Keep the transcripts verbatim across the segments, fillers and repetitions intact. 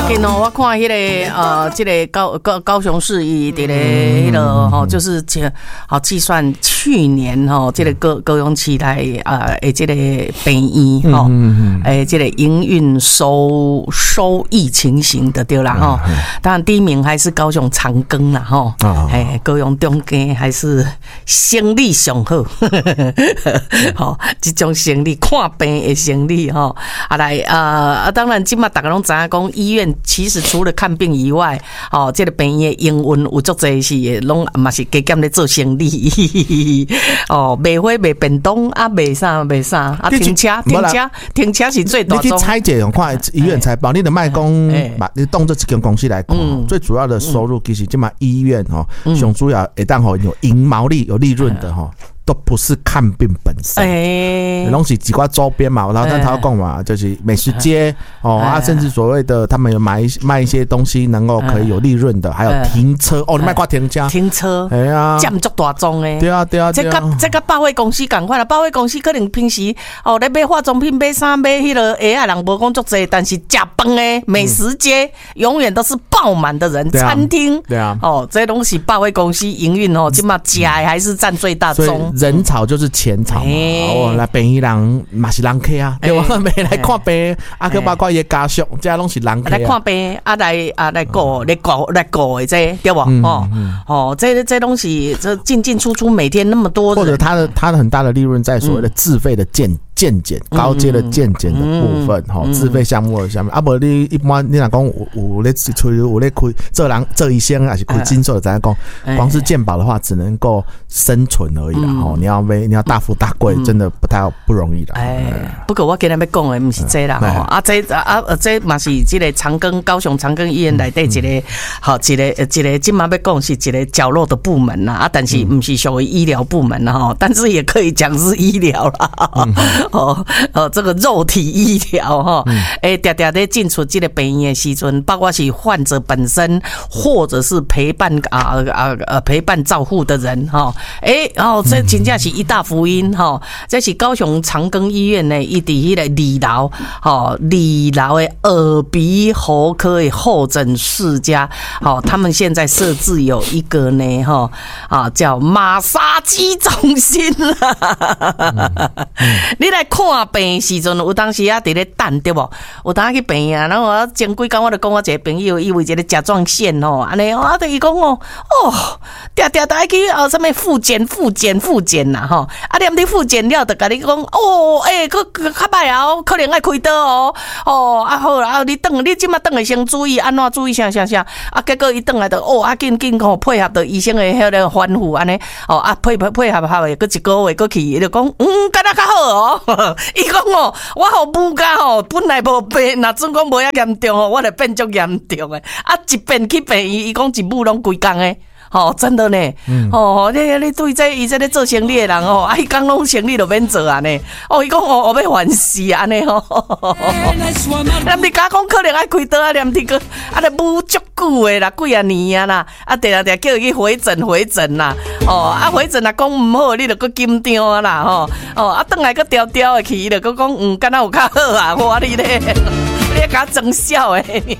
最近哦，我看迄、那个呃，这个高高高雄市伊这个迄、那个吼、哦，就是好计算去年吼、哦，这个高高雄市来呃，诶，这个病院吼，诶，这个营运收收益情形的对啦吼。当然第一名还是高雄长庚啦吼，诶，高雄中间还是生理上好，吼，这种生理看病的生理吼，啊来呃啊，当然今嘛大家拢知影讲医院其实除了看病以外，哦，这个病院营运有足侪是拢嘛是加减咧做生意，哦，卖花卖便当啊，卖啥卖啥啊，停车停车停车是最大宗。 你去采解，看医院财报，你的卖公，你当这几间公司来看，最主要的收入其实今嘛医院哦，上主要一旦吼有营毛利有利润的哈。都不是看病本身，哎，东西几块周边嘛，然后跟他讲嘛，就是美食街哦啊，甚至所谓的他们有买卖一些东西能够可以有利润的，还有停车哦，你卖挂停车， 停车，哎呀，占足大宗诶， 对啊对啊， 这个这个百货公司同款啦，百货公司可能平时哦咧买化妆品、买衫、买迄个鞋啊，人无讲足济，但是食饭诶美食街永远都是爆满的人，餐厅， 对啊， 哦，这些东西百货公司营运哦，起码食还是占最大宗。 人潮就是钱潮嘛，欸、哦，来病医人嘛是人客啊，对吧？没、欸、来看病，啊，佮包括伊家属，这拢是人客、啊。 来看病，啊来啊来顾来顾来顾的这对不？嗯、哦、嗯、哦，这这东西这进进出出每天那么多， 或者它的它的很大的利润在所谓的自费的健健检高阶的健检的部分，哈、嗯，自费项目的项目。啊，不，你一般你若讲有有咧出有咧开做人做医生还是开诊所，咱讲光是健保的话，只能够生存而已啦，哈、嗯。你要为你要大富大贵，嗯、真的不太不容易啦。哎， 不过我今日要讲的不是这啦，吼、嗯、啊这啊这嘛是这个长庚高雄长庚医院内底一个好、嗯、一个一个今嘛要讲是一个角落的部门啦，啊，但是不是属于医疗部门啦，哈，但是也可以讲是医疗啦。嗯哦哦，这个肉体医疗哈，哎，常常在进出这个病院的时阵，包括是患者本身，或者是陪伴啊啊啊陪伴照护的人哈，哎，哦，这真正是一大福音哈。这是高雄长庚医院呢，伊伫迄个二楼，哈，二楼的耳鼻喉科的候诊室家，好，他们现在设置有一个呢，哈啊叫马杀鸡中心啦，你来看病时阵，有当时啊伫咧等对无？有当去病啊，然后我前几工我就讲我一个朋友，伊为一个甲状腺吼，安尼啊，等伊讲哦，哦，定定都爱去哦，什么复检、复检、复检啦吼，啊，念你复检了，就甲你讲哦，诶、欸，佫佫较歹啊，可能爱开刀哦，哦，啊好啦，你等你即马等下先注意安怎注意啥啥啥，啊，结果伊等来就哦，啊紧紧吼配合着医生的迄个吩咐安尼，哦啊配配配合合的，佫一个月佫去，伊就讲嗯，敢若较好哦。伊讲哦，我好母家吼，本来无病，若准讲无遐严重哦，我就变足严重诶。啊，一变去病院，伊讲一母拢规工诶。哦，真的呢，嗯、哦，你你对这伊这咧做生意的人哦，啊，伊讲拢生意就免做啊呢。哦，伊讲哦，我要烦死啊呢吼。连你家讲可能爱开刀啊，连你个啊，咧母足久诶啦，几啊年啊啦，啊，定定叫伊去回诊回诊啦。哦，啊回诊啊讲唔好，你就搁紧张啊啦吼。哦，啊，转来搁调调诶去，伊就搁讲嗯，敢若有较好啊，我你咧，你咧甲装笑诶。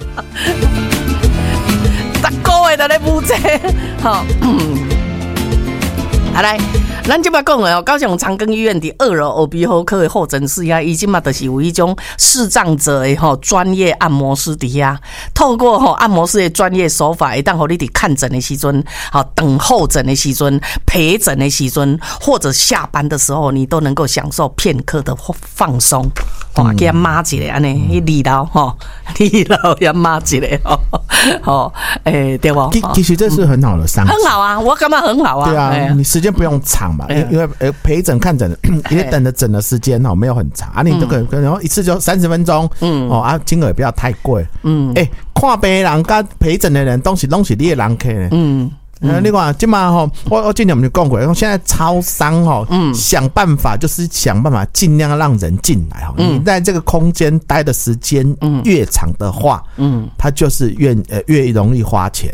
十个月都咧补这，好，嗯，好来，咱即摆讲的哦，高雄长庚医院的二楼耳鼻喉科的候诊室呀，已经嘛就是有一种视障者的吼专业按摩师底下，透过吼按摩师的专业手法，一旦互你伫看诊的时阵，好等候诊的时阵、陪诊的时阵，或者下班的时候，你都能够享受片刻的放松。哇，给他抹一个安尼，去二楼吼，二楼给他抹一个吼，吼，诶，对不？ 其其实这是很好的商机， 很好啊，我感觉很好啊。 对啊，你时间不用长嘛，因为呃陪诊看诊，因为等的诊的时间哈没有很长啊，你这个然后一次就三十分钟，嗯，哦啊，金额也不要太贵，嗯，诶，看病人跟陪诊的人都是都是你的人客，嗯。嗯，你看，今嘛吼，我我今天我们就讲过，现在超商吼，嗯，想办法就是想办法尽量让人进来哈。嗯，你在这个空间待的时间越长的话，嗯，它就是越呃越容易花钱。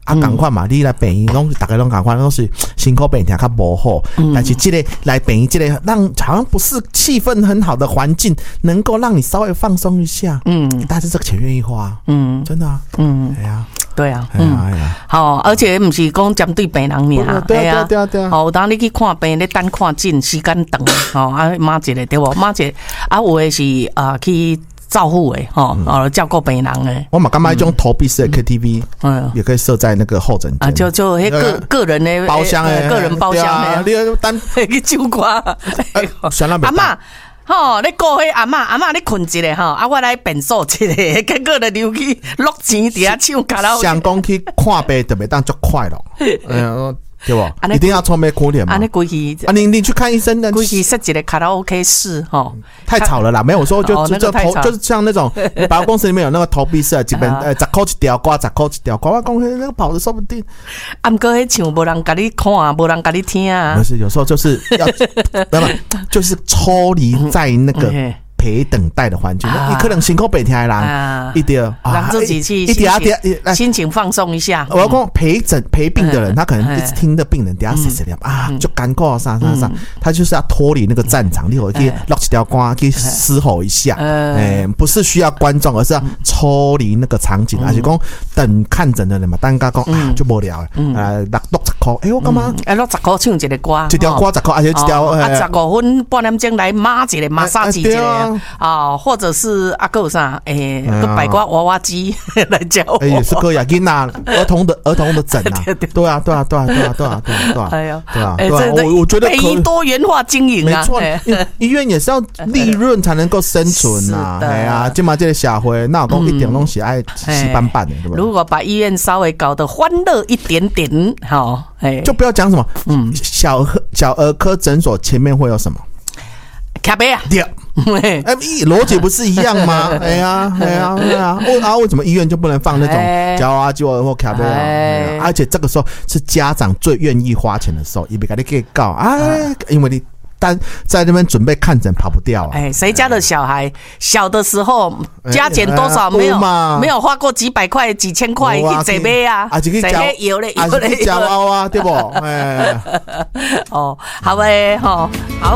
啊，赶快嘛！你来病院，拢大家拢赶快，拢是辛苦病痛较无好，嗯、但是这个来病院，这个让好像不是气氛很好的环境，能够让你稍微放松一下，嗯，但是这个钱愿意花，嗯，真的啊，嗯，哎呀。 对啊，嗯，哎呀，好，而且不是讲针对病人尔， 对啊，对啊，对啊， 好，当你去看病，你等看诊时间长，吼，啊，骂一个对不？骂一个，啊，有的是啊去照护的，吼，哦，照顾病人的。 我嘛感觉这种投币式的 K T V，嗯，也可以设在那个候诊间， 啊，就就迄个个人的包厢诶， 个人包厢诶， 你等去唱歌，阿嬷。吼，你顾迄阿嬷，阿嬷你困一下吼，啊，我来便所一下，结果就溜去落钱伫遐唱卡拉 OK。 想讲去看病特别当足快乐，哎呀，对不？一定要充满苦点嘛。 啊，你规气啊，你你去看医生的， 规气设一个卡拉 OK 室吼， 太吵了啦！没有，我说就就就投，就是像那种百货公司里面有那个投币式，基本呃十块一条歌，十块一条歌，我讲那个跑的说不定。 啊，不过迄唱无人甲你看，无人甲你听啊。 不是，有时候就是要，那么就是抽离在那个。陪等待的环境，你可能辛苦白天啦，一点让自己去心情心情放松一下。 我要讲陪诊陪病的人，他可能一直听着病人，等下谁谁聊啊，就尴尬啥啥啥，他就是要脱离那个战场，你可以落几条歌，可以嘶吼一下，哎，不是需要观众，而是要抽离那个场景，而且讲等看诊的人嘛，单家讲啊就无聊，呃，六六十块，哎，我干嘛？ 哎，六十块唱一个歌， 一条歌十块，而且一条啊十五分半点钟来抹一个马杀鸡一个。啊，或者是阿哥啥，诶，个百瓜娃娃机来教我， 也是可以啊，给拿儿童的儿童的诊啊，对啊，对啊，对啊，对啊，对啊，对啊，哎呀，对啊，对啊，我我觉得可以多元化经营啊， 没错，医院也是要利润才能够生存啊，哎呀，今嘛这个社会，那我讲一点东西爱稀斑斑的，对吧？ 如果把医院稍微搞得欢乐一点点，好，哎， 就不要讲什么，嗯，小儿小儿科诊所前面会有什么？ 卡贝啊， 对，哎，逻辑不是一样吗？哎呀，哎呀，哎呀，啊，为什么医院就不能放那种胶啊、胶或卡贝啊？而且这个时候是家长最愿意花钱的时候，也别给你给告，哎，因为你单在那边准备看诊跑不掉啊！ 哎，谁家的小孩小的时候加减多少没有没有花过几百块、几千块去这杯啊？ 啊，这个有嘞， 有嘞，夹娃娃对不？哎， 哦，好诶，好好。